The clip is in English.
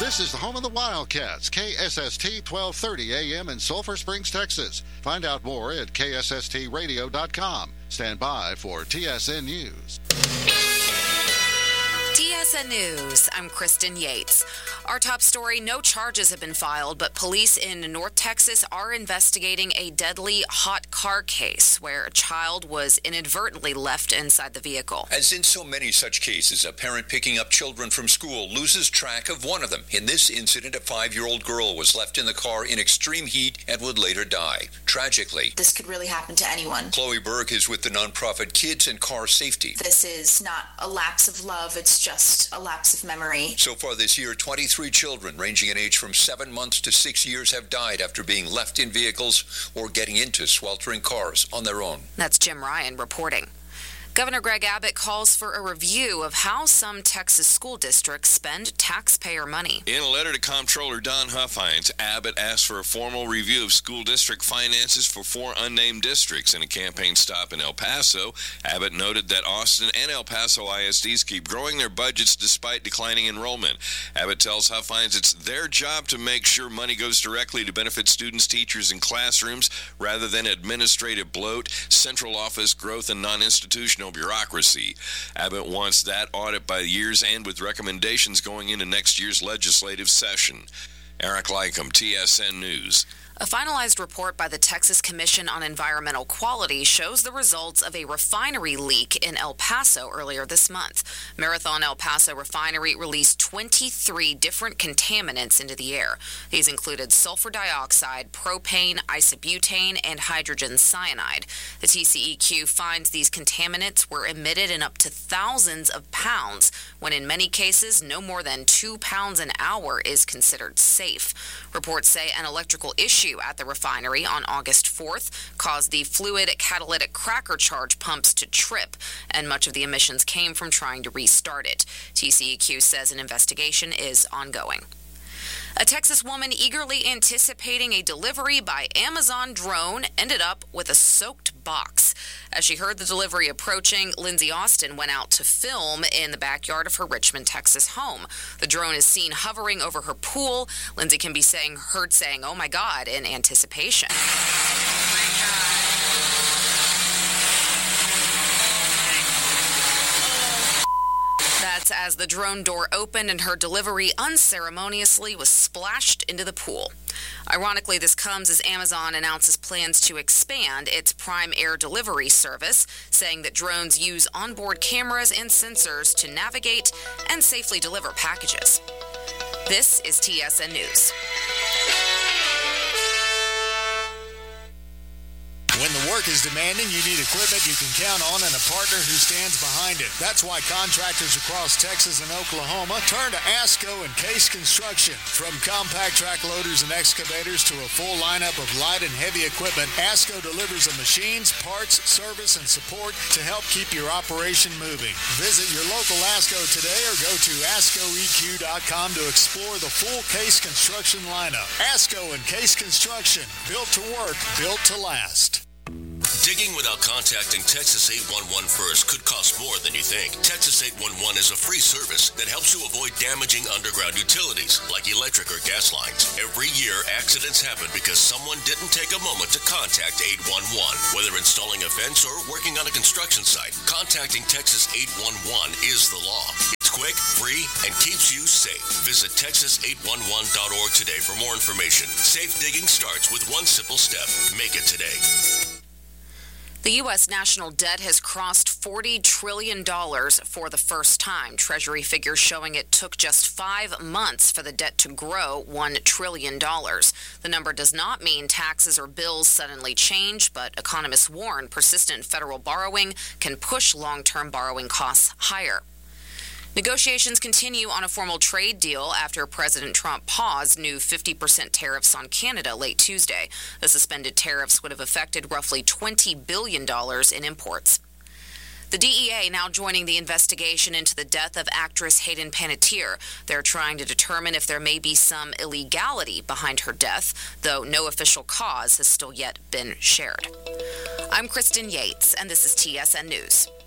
This is the home of the Wildcats, KSST 1230 AM in Sulphur Springs, Texas. Find out more at ksstradio.com. Stand by for TSN News. TSN News, I'm Kristen Yates. Our top story, no charges have been filed, but police in North Texas are investigating a deadly hot car case where a child was inadvertently left inside the vehicle. As in so many such cases, a parent picking up children from school loses track of one of them. In this incident, a 5-year-old girl was left in the car in extreme heat and would later die. Tragically, this could really happen to anyone. Chloe Berg is with the nonprofit Kids and Car Safety. This is not a lapse of love, it's just a lapse of memory. So far this year, 23 children ranging in age from 7 months to 6 years have died after being left in vehicles or getting into sweltering cars on their own. That's Jim Ryan reporting. Governor Greg Abbott calls for a review of how some Texas school districts spend taxpayer money. In a letter to Comptroller Don Huffines, Abbott asked for a formal review of school district finances for 4 unnamed districts. In a campaign stop in El Paso, Abbott noted that Austin and El Paso ISDs keep growing their budgets despite declining enrollment. Abbott tells Huffines it's their job to make sure money goes directly to benefit students, teachers, and classrooms rather than administrative bloat, central office growth, and non-institutional bureaucracy. Abbott wants that audit by year's end with recommendations going into next year's legislative session. Eric Lycum, TSN News. A finalized report by the Texas Commission on Environmental Quality shows the results of a refinery leak in El Paso earlier this month. Marathon El Paso Refinery released 23 different contaminants into the air. These included sulfur dioxide, propane, isobutane, and hydrogen cyanide. The TCEQ finds these contaminants were emitted in up to thousands of pounds, when in many cases no more than 2 pounds an hour is considered safe. Reports say an electrical issue at the refinery on August 4th caused the fluid catalytic cracker charge pumps to trip, and much of the emissions came from trying to restart it. TCEQ says an investigation is ongoing. A Texas woman eagerly anticipating a delivery by Amazon drone ended up with a soaked box. As she heard the delivery approaching, Lindsay Austin went out to film in the backyard of her Richmond, Texas home. The drone is seen hovering over her pool. Lindsay can be heard saying, "Oh my God," in anticipation. Oh my God. That's as the drone door opened and her delivery unceremoniously was splashed into the pool. Ironically, this comes as Amazon announces plans to expand its Prime Air delivery service, saying that drones use onboard cameras and sensors to navigate and safely deliver packages. This is TSN News. When the work is demanding, you need equipment you can count on and a partner who stands behind it. That's why contractors across Texas and Oklahoma turn to ASCO and Case Construction. From compact track loaders and excavators to a full lineup of light and heavy equipment, ASCO delivers the machines, parts, service, and support to help keep your operation moving. Visit your local ASCO today or go to ASCOEQ.com to explore the full Case Construction lineup. ASCO and Case Construction, built to work, built to last. Digging without contacting Texas 811 first could cost more than you think. Texas 811 is a free service that helps you avoid damaging underground utilities like electric or gas lines. Every year, accidents happen because someone didn't take a moment to contact 811. Whether installing a fence or working on a construction site, contacting Texas 811 is the law. It's quick, free, and keeps you safe. Visit Texas811.org today for more information. Safe digging starts with one simple step. Make it today. The U.S. national debt has crossed $40 trillion for the first time. Treasury figures showing it took just 5 months for the debt to grow $1 trillion. The number does not mean taxes or bills suddenly change, but economists warn persistent federal borrowing can push long-term borrowing costs higher. Negotiations continue on a formal trade deal after President Trump paused new 50% tariffs on Canada late Tuesday. The suspended tariffs would have affected roughly $20 billion in imports. The DEA now joining the investigation into the death of actress Hayden Panettiere. They're trying to determine if there may be some illegality behind her death, though no official cause has still yet been shared. I'm Kristen Yates, and this is TSN News.